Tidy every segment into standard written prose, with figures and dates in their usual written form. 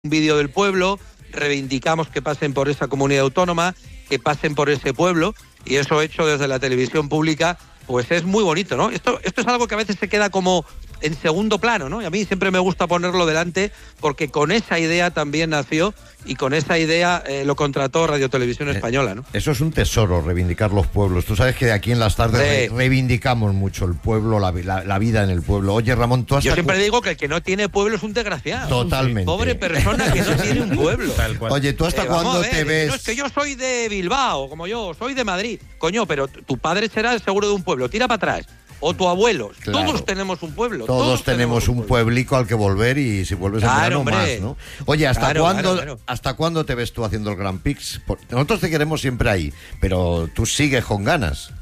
un vídeo del pueblo, reivindicamos que pasen por esa comunidad autónoma, que pasen por ese pueblo, y eso hecho desde la televisión pública, pues es muy bonito, ¿no? Esto es algo que a veces se queda como en segundo plano, ¿no? Y a mí siempre me gusta ponerlo delante porque con esa idea también nació y con esa idea lo contrató Radio Televisión Española, ¿no? Eso es un tesoro, reivindicar los pueblos. Tú sabes que aquí en las tardes reivindicamos mucho el pueblo, la vida en el pueblo. Oye, Ramón, tú Yo siempre digo que el que no tiene pueblo es un desgraciado. Totalmente. Pobre persona que no tiene un pueblo. Tal cual. Oye, ¿tú hasta cuándo te ves? No, es que yo soy de Bilbao, como yo, soy de Madrid. Coño, pero tu padre será seguro de un pueblo. Tira para atrás. O tu abuelo. Claro. Todos tenemos un pueblo. Todos tenemos un pueblico al que volver y si vuelves en verano más, ¿no? Oye, ¿hasta cuándo te ves tú haciendo el Grand Prix? Nosotros te queremos siempre ahí, pero tú sigues con ganas.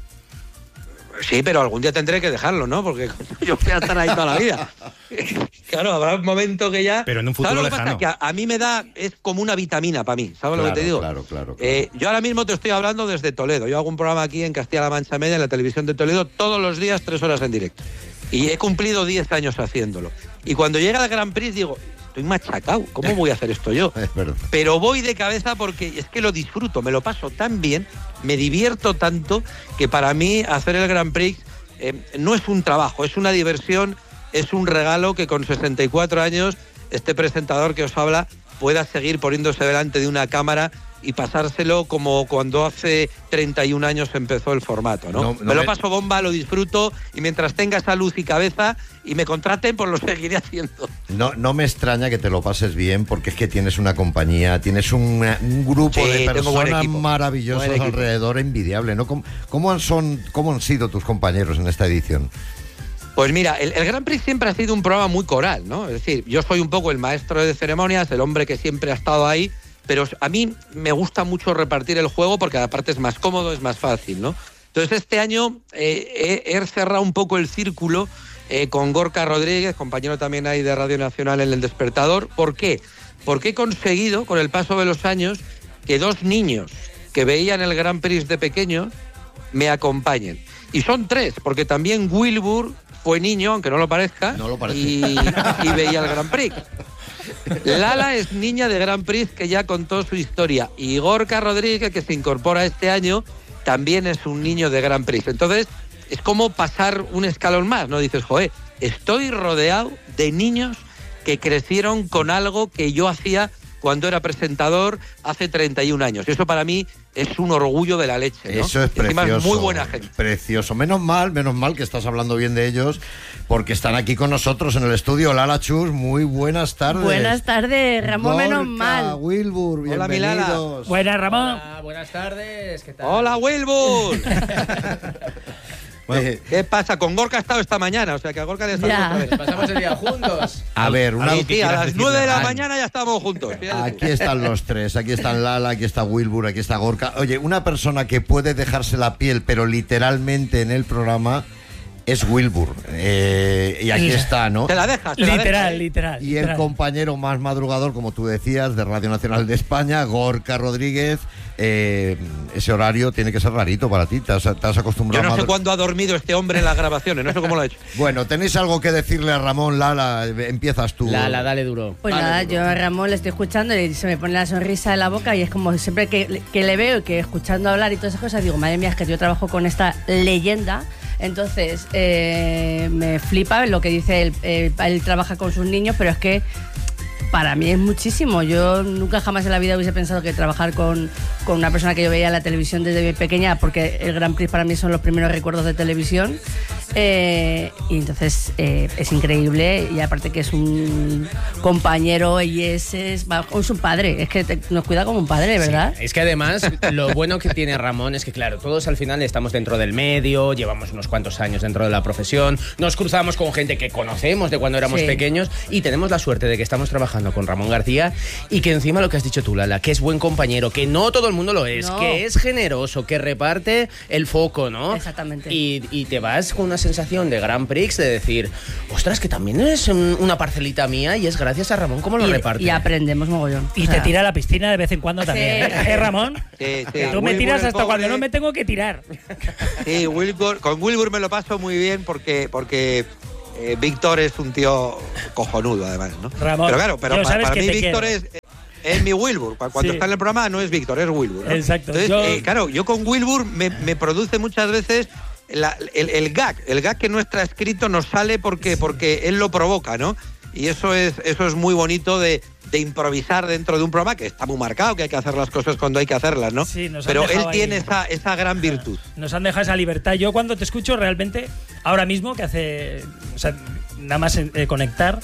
Sí, pero algún día tendré que dejarlo, ¿no? Porque yo voy a estar ahí toda la vida. Claro, habrá un momento que ya... Pero en un futuro lejano. ¿Sabes lo que pasa? Que a mí me da... Es como una vitamina para mí, ¿sabes lo que te digo? Claro. Yo ahora mismo te estoy hablando desde Toledo. Yo hago un programa aquí en Castilla-La Mancha Media, en la televisión de Toledo, todos los días, 3 horas en directo. Y he cumplido 10 años haciéndolo. Y cuando llega el Grand Prix digo... Estoy machacado, ¿cómo voy a hacer esto yo? Pero voy de cabeza porque es que lo disfruto, me lo paso tan bien, me divierto tanto, que para mí hacer el Grand Prix no es un trabajo, es una diversión, es un regalo que con 64 años este presentador que os habla pueda seguir poniéndose delante de una cámara y pasárselo como cuando hace 31 años empezó el formato, ¿no? Me lo paso bomba, lo disfruto, y mientras tenga esa luz y cabeza y me contraten, pues lo seguiré haciendo. No me extraña que te lo pases bien, porque es que tienes una compañía, tienes un grupo de personas maravillosas alrededor, envidiable, ¿no? ¿Cómo han sido tus compañeros en esta edición? Pues mira, el Grand Prix siempre ha sido un programa muy coral, ¿no? Es decir, yo soy un poco el maestro de ceremonias, el hombre que siempre ha estado ahí, pero a mí me gusta mucho repartir el juego porque aparte es más cómodo, es más fácil, ¿no? Entonces este año he cerrado un poco el círculo con Gorka Rodríguez, compañero también ahí de Radio Nacional en El Despertador. ¿Por qué? Porque he conseguido, con el paso de los años, que 2 niños que veían el Grand Prix de pequeño me acompañen. Y son 3, porque también Wilbur fue niño, aunque no lo parezca, y veía el Grand Prix. Lala es niña de Grand Prix que ya contó su historia, y Gorka Rodríguez, que se incorpora este año, también es un niño de Grand Prix. Entonces es como pasar un escalón más, ¿no? Dices, joder, estoy rodeado de niños que crecieron con algo que yo hacía cuando era presentador hace 31 años. Eso para mí es un orgullo de la leche, ¿no? Eso es precioso. Encima es muy buena gente. Precioso. Menos mal que estás hablando bien de ellos, porque están aquí con nosotros en el estudio. Lala Chus, muy buenas tardes. Buenas tardes, Ramón. Gorka, menos mal. Wilbur, bienvenidos. Hola, mi Lala. Buenas, Ramón. Hola, buenas tardes. ¿Qué tal? Hola, Wilbur. ¿Qué pasa? Con Gorka ha estado esta mañana, o sea que a Gorka le está otra vez. Pasamos el día juntos. A ver, a las 9 de la mañana ya estamos juntos. Aquí están los 3, aquí están Lala, aquí está Wilbur, aquí está Gorka. Oye, una persona que puede dejarse la piel, pero literalmente en el programa, es Wilbur. Y aquí está, ¿no? Te la dejas. Literal. Y el compañero más madrugador, como tú decías, de Radio Nacional de España, Gorka Rodríguez. Ese horario tiene que ser rarito para ti. ¿Te has acostumbrado? Yo no sé cuándo ha dormido este hombre en las grabaciones, no sé cómo lo ha hecho. Bueno, ¿tenéis algo que decirle a Ramón? Lala, empiezas tú. Lala, dale duro. Pues dale nada, duro. yo a Ramón le estoy escuchando y se me pone la sonrisa en la boca, y es como siempre que le veo y que escuchando hablar y todas esas cosas, digo, madre mía, es que yo trabajo con esta leyenda. Entonces, me flipa lo que dice él trabaja con sus niños, pero es que para mí es muchísimo. Yo nunca jamás en la vida hubiese pensado que trabajar con una persona que yo veía en la televisión desde pequeña, porque el Grand Prix para mí son los primeros recuerdos de televisión. Y entonces es increíble, y aparte que es un compañero y es un padre, es que nos cuida como un padre, ¿verdad? Sí, es que además lo bueno que tiene Ramón es que claro, todos al final estamos dentro del medio, llevamos unos cuantos años dentro de la profesión, nos cruzamos con gente que conocemos de cuando éramos pequeños, y tenemos la suerte de que estamos trabajando con Ramón García, y que encima lo que has dicho tú, Lala, que es buen compañero, que no todo el mundo lo es, que es generoso, que reparte el foco, ¿no? Exactamente. Y te vas con una sensación de Grand Prix de decir, ostras, que también es una parcelita mía, y es gracias a Ramón cómo lo reparte. Y aprendemos mogollón. Y te tira a la piscina de vez en cuando también, ¿eh, Ramón? Sí. Que tú me tiras hasta cuando no me tengo que tirar. Sí, con Wilbur me lo paso muy bien porque Víctor es un tío cojonudo, además, ¿no? Ramón, pero claro, para mí Víctor quiero. es mi Wilbur. Cuando está en el programa no es Víctor, es Wilbur, ¿no? Exacto. Entonces, claro, yo con Wilbur me produce muchas veces el gag que no está escrito nos sale porque él lo provoca, ¿no? Y eso es muy bonito de improvisar dentro de un programa que está muy marcado, que hay que hacer las cosas cuando hay que hacerlas, ¿no? Sí, pero él tiene esa gran virtud. Nos han dejado esa libertad. Yo cuando te escucho realmente, ahora mismo, que hace... O sea, nada más conectar...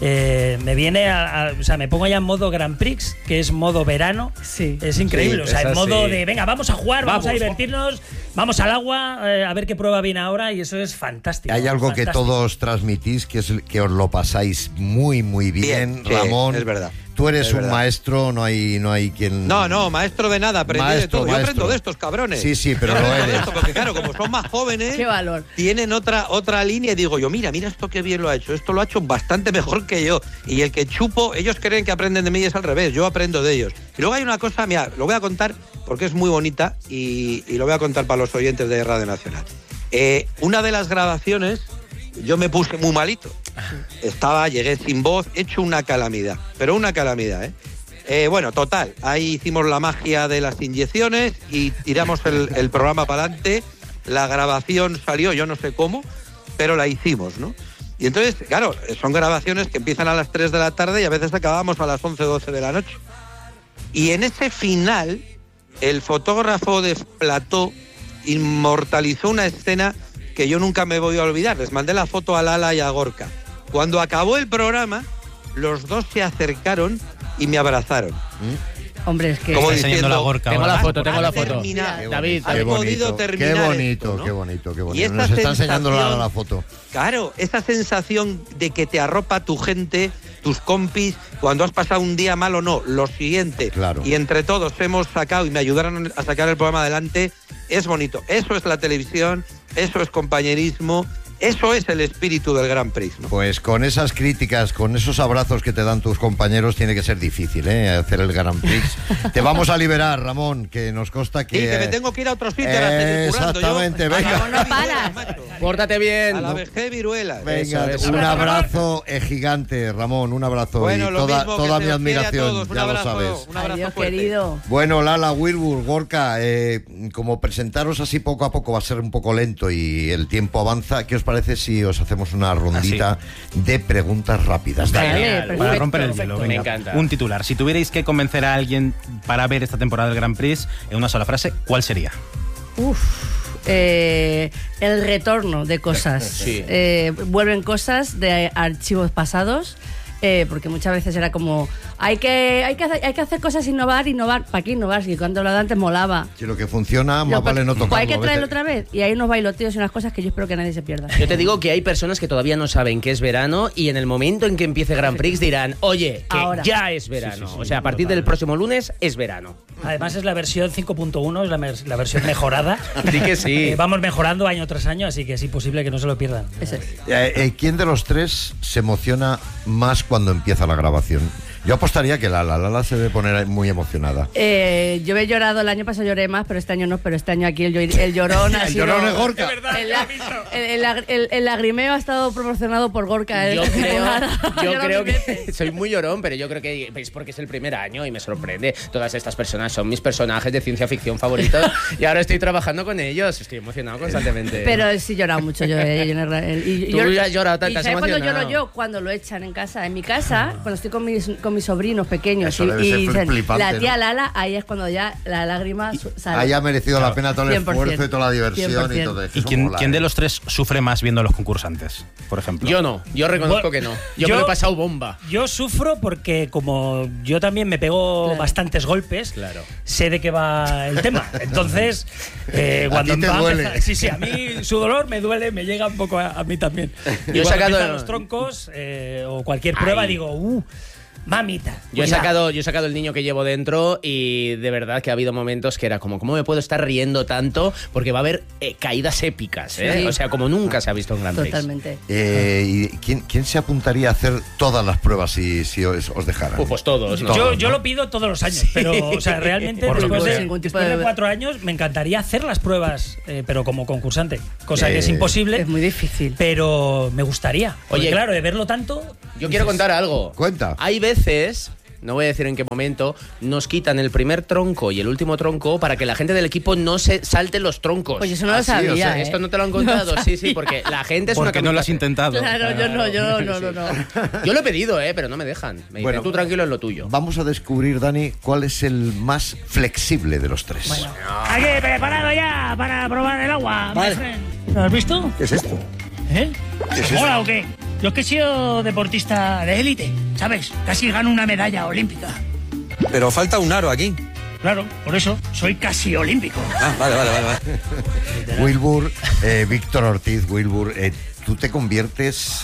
me viene o sea, me pongo ya en modo Grand Prix, que es modo verano. Sí. Es increíble. Sí, o sea, en modo así. de venga, vamos a jugar, vamos a divertirnos, vamos al agua, a ver qué prueba viene ahora, y eso es fantástico. Hay algo fantástico. que todos transmitís, que es que os lo pasáis muy, muy bien, sí, Ramón. es verdad. Tú eres Es un verdad. maestro, no hay quien... No, maestro de nada, aprendí de todo. Yo aprendo de estos cabrones. Sí, pero Yo lo aprendo de eres. esto, porque claro, como son más jóvenes, Qué valor. tienen otra línea y digo yo, mira esto qué bien lo ha hecho, esto lo ha hecho bastante mejor que yo. Y el que chupo, ellos creen que aprenden de mí y es al revés, yo aprendo de ellos. Y luego hay una cosa, mira, lo voy a contar porque es muy bonita y lo voy a contar para los oyentes de Radio Nacional. Una de las grabaciones, yo me puse muy malito. Llegué sin voz, hecho una calamidad, pero una calamidad, ¿eh? Bueno, total, ahí hicimos la magia de las inyecciones y tiramos el programa para adelante. La grabación salió, yo no sé cómo, pero la hicimos, ¿no? Y entonces, claro, son grabaciones que empiezan a las 3 de la tarde y a veces acabamos a las 11 o 12 de la noche. Y en ese final, el fotógrafo de plató inmortalizó una escena que yo nunca me voy a olvidar. Les mandé la foto a Lala y a Gorka. Cuando acabó el programa, los dos se acercaron y me abrazaron. Hombre, es que... Como Está enseñando la Gorka. Tengo ahora. la foto, tengo la Han foto. terminado. David, Han podido terminar qué bonito, esto, ¿no? qué bonito, qué Y bonito. esta Nos está enseñando sensación- la foto. Claro, esa sensación de que te arropa tu gente, tus compis, cuando has pasado un día mal o no, lo siguiente. Claro. Y entre todos hemos sacado y me ayudaron a sacar el programa adelante, es bonito. Eso es la televisión, eso es compañerismo, eso es el espíritu del Grand Prix, ¿no? Pues con esas críticas, con esos abrazos que te dan tus compañeros, tiene que ser difícil, hacer el Grand Prix. Te vamos a liberar, Ramón, que nos consta que... Sí, que me tengo que ir a otro sitio ahora seguir currando. Exactamente, Yo, venga. No paras. Pórtate bien. A la vejez viruela. Venga, Eso. un abrazo gigante, Ramón, un abrazo. Bueno, y lo toda, mismo, que toda se mi os quiere a admiración, todos. Un ya abrazo, lo sabes. un abrazo Adiós, fuerte. querido. Bueno, Lala, Wilbur, Gorka, como presentaros así poco a poco va a ser un poco lento y el tiempo avanza, ¿qué os parece si os hacemos una rondita de preguntas rápidas? Vale, Dale. perfecto. Para romper el hielo, Me venga. encanta. Un titular. Si tuvierais que convencer a alguien para ver esta temporada del Grand Prix en una sola frase, ¿cuál sería? El retorno de cosas. Sí. Vuelven cosas de archivos pasados. Porque muchas veces era como hay que hacer cosas, innovar. ¿Para qué innovar? Si cuando lo de antes molaba. Si lo que funciona, más vale no tocarlo. Pues hay que a traerlo veces. otra vez. Y hay unos bailoteos y unas cosas que yo espero que nadie se pierda. Yo te digo que hay personas que todavía no saben que es verano y en el momento en que empiece Grand Prix dirán, oye, que Ahora. ya es verano. O sea, a partir del próximo lunes es verano. Además es la versión 5.1, es la versión mejorada. Di que sí. Vamos mejorando año tras año, así que es imposible que no se lo pierdan. Eso es. ¿Quién de los tres se emociona más cuando empieza la grabación? Yo apostaría que Lala se debe poner muy emocionada. Yo he llorado, el año pasado lloré más, pero este año no, pero este año aquí el llorón ha El sido... llorón es Gorka. El lagrimeo ha estado proporcionado por Gorka. Yo Llora creo mil veces. que soy muy llorón, pero yo creo que es porque es el primer año y me sorprende. Todas estas personas son mis personajes de ciencia ficción favoritos y ahora estoy trabajando con ellos. Estoy emocionado constantemente. Pero sí he llorado mucho yo. Tú ya has llorado, te has ¿sabes cuándo emocionado? lloro yo? Cuando lo echan en casa. En mi casa, cuando estoy con mis sobrinos pequeños Eso debe ser dicen, flipante, la tía ¿no? Lala, ahí es cuando ya la lágrima sale. Haya merecido la pena todo el 100%. esfuerzo y toda la diversión 100%. y todo eso. ¿Y quién, mola, quién de los tres sufre más viendo a los concursantes, por ejemplo? Yo no, yo reconozco Bueno, que no. Yo me lo he pasado bomba. Yo sufro porque como yo también me pego Claro. bastantes golpes, Claro. sé de qué va el tema. Entonces, cuando ti te va a duele. empezar- sí, a mí su dolor me duele, me llega un poco a mí también. Yo he Y cuando sacado- empiezan los troncos o cualquier prueba, Ay. digo, mamita. Yo he sacado el niño que llevo dentro y de verdad que ha habido momentos que era como, ¿cómo me puedo estar riendo tanto? Porque va a haber caídas épicas, ¿eh? Sí. O sea, como nunca se ha visto en Grand Prix. Totalmente. ¿Y quién se apuntaría a hacer todas las pruebas si os dejaran? Pues todos, ¿no? Yo lo pido todos los años, pero o sea, realmente después de 4 años me encantaría hacer las pruebas, pero como concursante, cosa que es imposible. Es muy difícil. Pero me gustaría. Porque, Oye, claro, de verlo tanto... Yo quiero contar algo. Cuenta. Hay veces, no voy a decir en qué momento, nos quitan el primer tronco y el último tronco para que la gente del equipo no se salte los troncos. Pues eso no lo sabía. o sea, ¿eh? Esto no te lo han contado, No sí, sabía. porque la gente es Porque una no lo has kamikaze. intentado. Claro, yo no. Yo lo he pedido, pero no me dejan. Me dicen, Bueno, tú tranquilo en lo tuyo. Vamos a descubrir, Dani, cuál es el más flexible de los tres. Aquí preparado ya para probar el agua. Vale. ¿Lo has visto? ¿Qué es esto? ¿Eh? ¿Qué es ¿Te esto? mola o qué? Yo es que he sido deportista de élite, ¿sabes? Casi gano una medalla olímpica. Pero falta un aro aquí. Claro, por eso soy casi olímpico. Ah, vale. Wilbur, Víctor Ortiz, Wilbur, tú te conviertes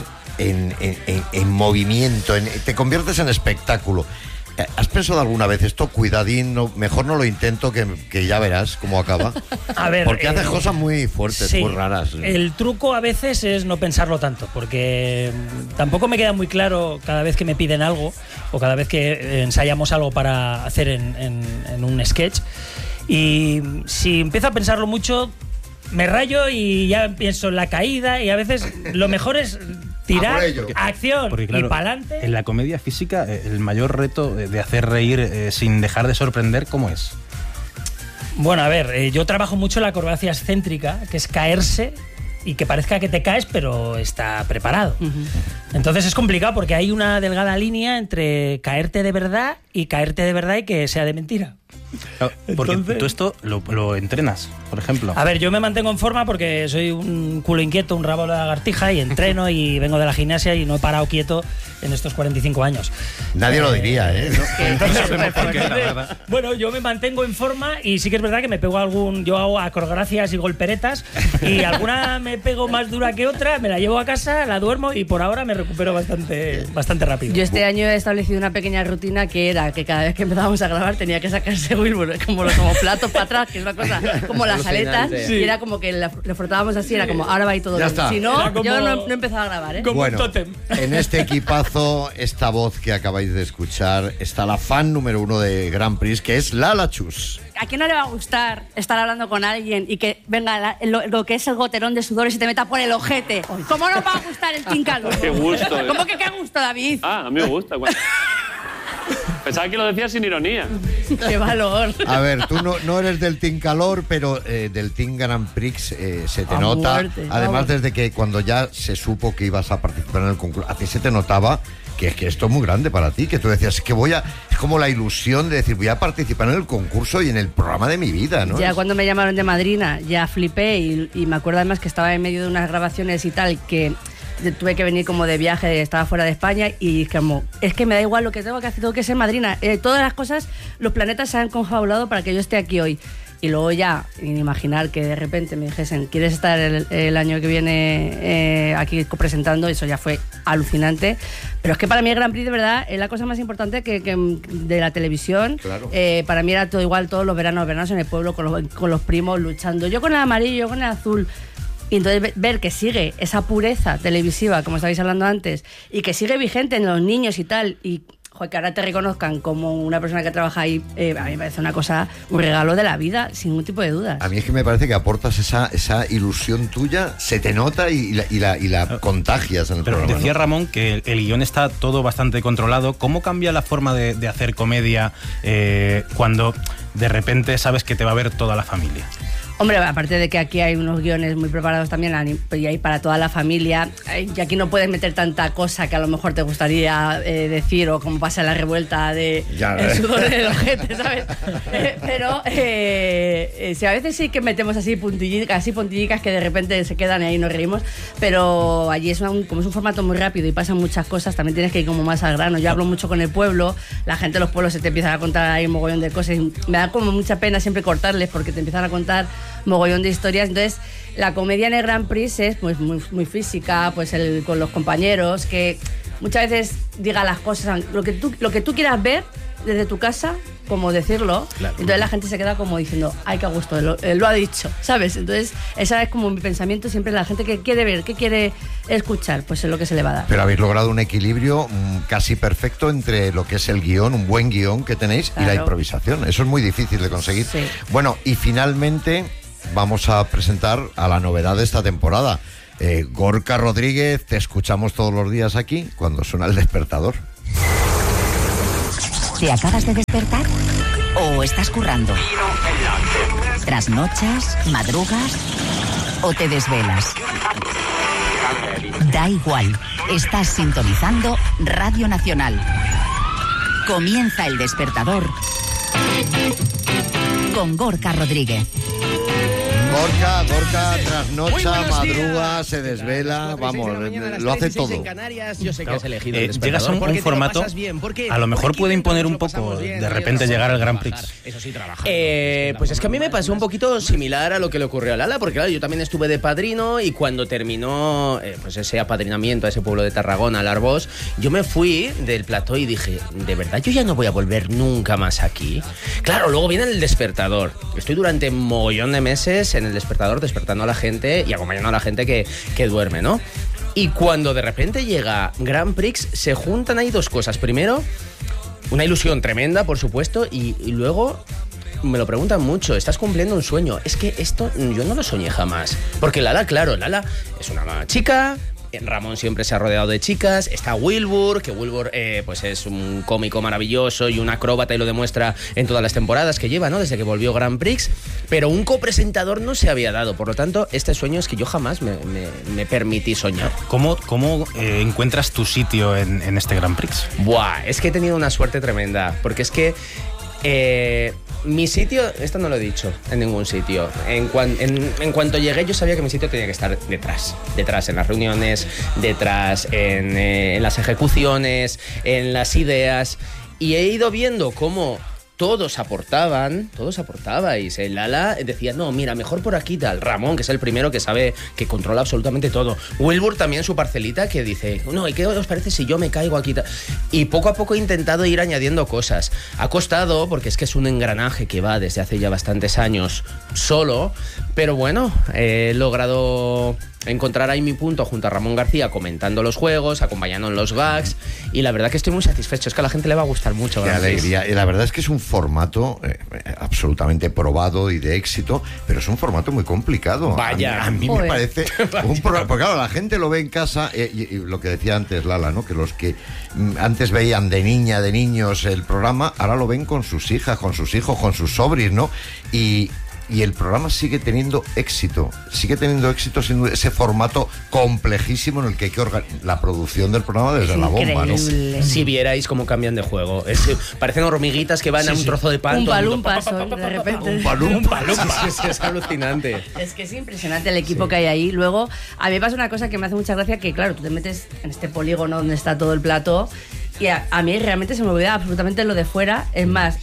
en movimiento, te conviertes en espectáculo. ¿Has pensado alguna vez esto? Cuidadín, mejor no lo intento, que ya verás cómo acaba. A ver, porque haces cosas muy fuertes, sí, muy raras. El truco a veces es no pensarlo tanto, porque tampoco me queda muy claro cada vez que me piden algo o cada vez que ensayamos algo para hacer en un sketch. Y si empiezo a pensarlo mucho, me rayo y ya pienso en la caída, y a veces lo mejor es tirar, acción Porque, claro, y pa'lante. en la comedia física, el mayor reto de hacer reír sin dejar de sorprender, ¿cómo es? Bueno, a ver, yo trabajo mucho la acrobacia excéntrica, que es caerse y que parezca que te caes, pero está preparado. Entonces es complicado porque hay una delgada línea entre caerte de verdad y que sea de mentira. Porque Entonces- tú esto lo entrenas, por ejemplo. A ver, yo me mantengo en forma porque soy un culo inquieto, un rabo de lagartija, y entreno y vengo de la gimnasia y no he parado quieto en estos 45 años. Nadie lo diría, ¿eh? No sabemos por qué, la verdad. Bueno, yo me mantengo en forma y sí que es verdad que me pego yo hago acrogracias y golperetas, y alguna me pego más dura que otra, me la llevo a casa, la duermo y por ahora me recupero bastante rápido. Yo este año he establecido una pequeña rutina que era que cada vez que empezábamos a grabar tenía que sacarse Wilbur como platos para atrás, que es una cosa como las aletas, Alucinante. y era como que le frotábamos así, era como ahora va a ir todo Ya bien. está. Si no, Era como- yo no he empezado a grabar, ¿eh? Como Bueno, un tótem. en este equipazo, esta voz que acabáis de escuchar, está la fan número 1 de Grand Prix, que es Lala Chus. ¿A quién no le va a gustar estar hablando con alguien y que venga lo que es el goterón de sudor y se te meta por el ojete? ¿Cómo nos va a gustar el tincalo? Qué gusto. ¿Cómo que qué gusto, David? Ah, a mí me gusta. Pensaba que lo decías sin ironía. ¡Qué valor! A ver, tú no eres del Team Calor, pero del Team Grand Prix se te A nota. muerte, Además, vamos. desde que cuando ya se supo que ibas a participar en el concurso, a ti se te notaba que esto es muy grande para ti, que tú decías que es como la ilusión de decir, voy a participar en el concurso y en el programa de mi vida, ¿no? Ya cuando me llamaron de madrina, ya flipé y me acuerdo además que estaba en medio de unas grabaciones y tal, que tuve que venir como de viaje, estaba fuera de España y como, es que me da igual lo que tengo que hacer, tengo que ser madrina. Todas las cosas, los planetas se han confabulado para que yo esté aquí hoy. Y luego ya, sin imaginar que de repente me dijesen, ¿quieres estar el año que viene aquí presentando? Eso ya fue alucinante. Pero es que para mí el Grand Prix de verdad es la cosa más importante que de la televisión. Claro. Para mí era todo igual todos los veranos en el pueblo con los primos luchando. Yo con el amarillo, yo con el azul. Y entonces ver que sigue esa pureza televisiva, como estabais hablando antes, y que sigue vigente en los niños y tal, y joder, que ahora te reconozcan como una persona que trabaja ahí, a mí me parece una cosa, un regalo de la vida, sin ningún tipo de dudas. A mí es que me parece que aportas esa ilusión tuya, se te nota y la contagias en el Pero programa. decía ¿no? Ramón que el guión está todo bastante controlado. ¿Cómo cambia la forma de hacer comedia cuando de repente sabes que te va a ver toda la familia? Hombre, aparte de que aquí hay unos guiones muy preparados también y hay para toda la familia, y aquí no puedes meter tanta cosa que a lo mejor te gustaría decir, o como pasa en la revuelta de Ya, el sudor del ojete, ¿sabes? Pero sí, a veces sí que metemos así puntillicas que de repente se quedan y ahí nos reímos, pero allí como es un formato muy rápido y pasan muchas cosas, también tienes que ir como más al grano. Yo hablo mucho con el pueblo, la gente de los pueblos se te empieza a contar ahí un mogollón de cosas, y me da como mucha pena siempre cortarles porque te empiezan a contar mogollón de historias. Entonces la comedia en el Grand Prix es pues muy física, pues con los compañeros, que muchas veces diga las cosas, lo que tú quieras ver desde tu casa, como decirlo, claro. Entonces la gente se queda como diciendo, ay, qué a gusto, lo ha dicho, ¿sabes? Entonces esa es como mi pensamiento siempre, la gente que quiere ver, que quiere escuchar, pues es lo que se le va a dar. Pero habéis logrado un equilibrio casi perfecto entre lo que es el guión, un buen guión que tenéis, claro, y la improvisación. Eso es muy difícil de conseguir. Sí. Bueno, y finalmente vamos a presentar a la novedad de esta temporada. Gorka Rodríguez, te escuchamos todos los días aquí cuando suena el despertador. ¿Te acabas de despertar? ¿O estás currando? ¿Trasnochas? ¿Madrugas? ¿O te desvelas? Da igual, estás sintonizando Radio Nacional. Comienza el despertador con Gorka Rodríguez. Gorka trasnocha, madruga, se desvela, vamos, lo hace todo. En Canarias, yo sé que has elegido el llegas a un formato, a lo mejor puede imponer un poco, de repente llegar al Grand Prix. Eso sí, trabajar. Pues es que a mí me pasó un poquito similar a lo que le ocurrió a Lala, porque claro, yo también estuve de padrino y cuando terminó pues ese apadrinamiento a ese pueblo de Tarragona, al Arbós, yo me fui del plató y dije, ¿de verdad yo ya no voy a volver nunca más aquí? Claro, luego viene el despertador. Estoy durante un mogollón de meses en el despertador despertando a la gente y acompañando a la gente que duerme, ¿no? Y cuando de repente llega Grand Prix, se juntan ahí dos cosas. Primero, una ilusión tremenda, por supuesto, y luego me lo preguntan mucho, ¿estás cumpliendo un sueño? Es que esto yo no lo soñé jamás. Porque Lala, claro, Lala es una chica... Ramón siempre se ha rodeado de chicas, está Wilbur, que Wilbur pues es un cómico maravilloso y un acróbata y lo demuestra en todas las temporadas que lleva, ¿no? Desde que volvió Grand Prix, pero un copresentador no se había dado, por lo tanto, este sueño es que yo jamás me permití soñar. ¿Cómo encuentras tu sitio en este Grand Prix? Buah, es que he tenido una suerte tremenda, porque es que mi sitio, esto no lo he dicho en ningún sitio. En cuanto llegué, yo sabía que mi sitio tenía que estar detrás en las reuniones, detrás en las ejecuciones, en las ideas. Y he ido viendo cómo todos aportabais. El Lala decía, no, mira, mejor por aquí tal. Ramón, que es el primero que sabe, que controla absolutamente todo. Wilbur también su parcelita que dice, no, ¿y qué os parece si yo me caigo aquí? Y poco a poco he intentado ir añadiendo cosas. Ha costado, porque es que es un engranaje que va desde hace ya bastantes años solo, pero bueno, he logrado encontrar ahí mi punto junto a Ramón García comentando los juegos, acompañando en los gags, y la verdad que estoy muy satisfecho, es que a la gente le va a gustar mucho. Qué alegría. Y la verdad es que es un formato absolutamente probado y de éxito, pero es un formato muy complicado. Vaya. A mí me parece un programa, porque claro, la gente lo ve en casa, y lo que decía antes Lala, ¿no? Que los que antes veían de niños el programa, ahora lo ven con sus hijas, con sus hijos, con sus sobris, ¿no? Y el programa sigue teniendo éxito siendo ese formato complejísimo en el que hay que la producción del programa desde la bomba, ¿no? Si vierais cómo cambian de juego, parecen hormiguitas que van a un trozo de pan. Un palumpa de repente. Un palumpa. Es alucinante. Es que es impresionante el equipo que hay ahí. Luego, a mí me pasa una cosa que me hace mucha gracia, que claro, tú te metes en este polígono donde está todo el plató, y a mí realmente se me olvida absolutamente lo de fuera. Es más,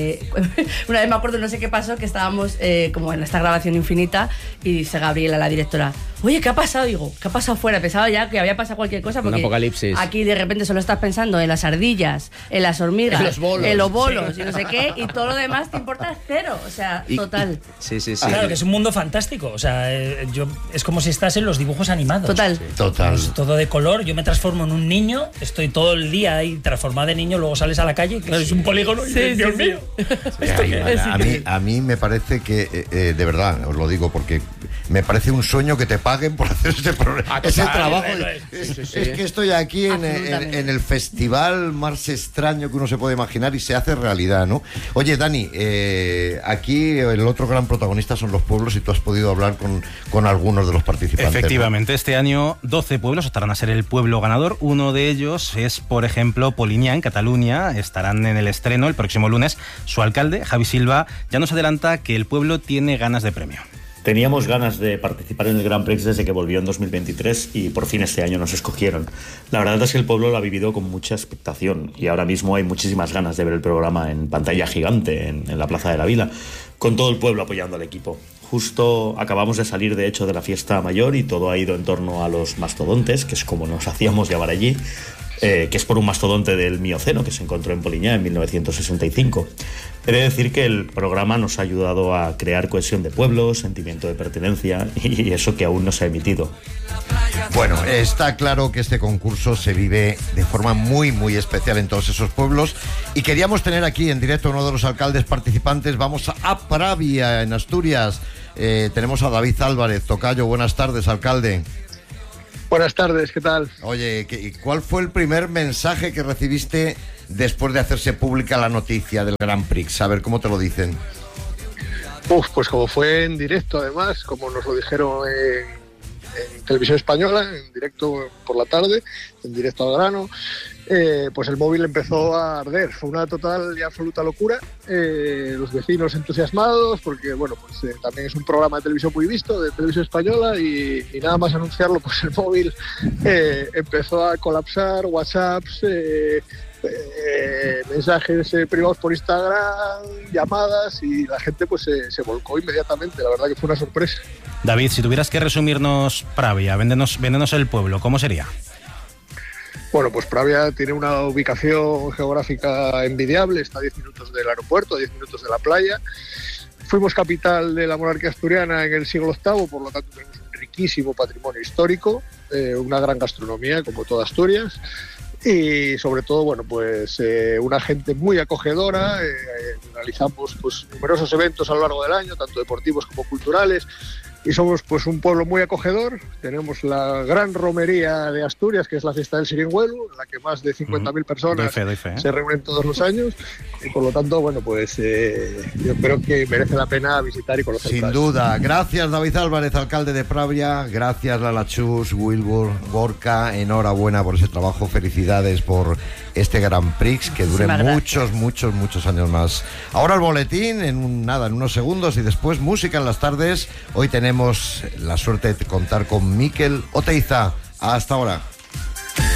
una vez me acuerdo, no sé qué pasó, que estábamos como en esta grabación infinita y dice Gabriela, la directora, oye, ¿qué ha pasado? Digo, ¿qué ha pasado fuera? Pensaba ya que había pasado cualquier cosa, porque un apocalipsis. Aquí de repente solo estás pensando en las ardillas, en las hormigas, en los bolos sí. Y no sé qué, y todo lo demás te importa cero, o sea, total. Sí. Claro, que es un mundo fantástico, o sea, es como si estás en los dibujos animados. Total. Sí. Total. Es todo de color, yo me transformo en un niño, estoy todo el día ahí transformado de niño, luego sales a la calle, claro, es un polígono, y Dios mío. A mí me parece que, de verdad, os lo digo, porque me parece un sueño que te paguen por hacer ese trabajo. Es que estoy aquí en el festival más extraño que uno se puede imaginar y se hace realidad, ¿no? Oye, Dani, aquí el otro gran protagonista son los pueblos y tú has podido hablar con algunos de los participantes. Efectivamente, ¿no? Este año 12 pueblos estarán a ser el pueblo ganador. Uno de ellos es, por ejemplo, Poliña, en Cataluña. Estarán en el estreno el próximo lunes. Su alcalde, Javi Silva, ya nos adelanta que el pueblo tiene ganas de premio. Teníamos ganas de participar en el Grand Prix desde que volvió en 2023 y por fin este año nos escogieron. La verdad es que el pueblo lo ha vivido con mucha expectación y ahora mismo hay muchísimas ganas de ver el programa en pantalla gigante en la Plaza de la Vila, con todo el pueblo apoyando al equipo. Justo acabamos de salir, de hecho, de la fiesta mayor y todo ha ido en torno a los mastodontes, que es como nos hacíamos llamar allí. que es por un mastodonte del Mioceno que se encontró en Poliñá en 1965. He de decir que el programa nos ha ayudado a crear cohesión de pueblos, sentimiento de pertenencia y eso que aún no se ha emitido. Bueno, está claro que este concurso se vive de forma muy, muy especial en todos esos pueblos y queríamos tener aquí en directo a uno de los alcaldes participantes. Vamos a Pravia, en Asturias. Tenemos a David Álvarez. Tocayo, buenas tardes, alcalde. Buenas tardes, ¿qué tal? Oye, ¿cuál fue el primer mensaje que recibiste después de hacerse pública la noticia del Grand Prix? A ver, ¿cómo te lo dicen? Pues como fue en directo, además, como nos lo dijeron en Televisión Española, en directo por la tarde, en directo al grano, pues el móvil empezó a arder. Fue una total y absoluta locura. Los vecinos entusiasmados, porque bueno, pues también es un programa de televisión muy visto, de Televisión Española, y nada más anunciarlo, pues el móvil empezó a colapsar, WhatsApps, mensajes privados por Instagram, llamadas, y la gente pues se volcó inmediatamente. La verdad que fue una sorpresa. David, si tuvieras que resumirnos Pravia, véndenos el pueblo, ¿cómo sería? Bueno, pues Pravia tiene una ubicación geográfica envidiable, está a 10 minutos del aeropuerto, a 10 minutos de la playa. Fuimos capital de la monarquía asturiana en el siglo VIII, por lo tanto tenemos un riquísimo patrimonio histórico, una gran gastronomía como toda Asturias, y sobre todo, bueno, pues una gente muy acogedora. Realizamos pues numerosos eventos a lo largo del año, tanto deportivos como culturales, y somos pues un pueblo muy acogedor. Tenemos la gran romería de Asturias, que es la fiesta del Siringüelu, en la que más de 50.000 personas doy fe. se reúnen todos los años, y por lo tanto, bueno, pues yo creo que merece la pena visitar y conocer. Sin duda. Gracias, David Álvarez, alcalde de Pravia. Gracias, Lala Chus, Wilbur, Gorka. Enhorabuena por ese trabajo. Felicidades por este Grand Prix, que dure muchos años más. Ahora el boletín, en unos segundos, y después música en las tardes. Hoy tenemos la suerte de contar con Mikel Oteiza. Hasta ahora.